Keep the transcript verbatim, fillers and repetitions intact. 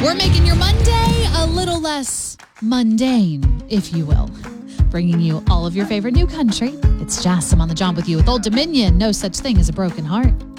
We're making your Monday a little less mundane, if you will. Bringing you all of your favorite new country. It's Jassim on the job with you with Old Dominion. No such thing as a broken heart.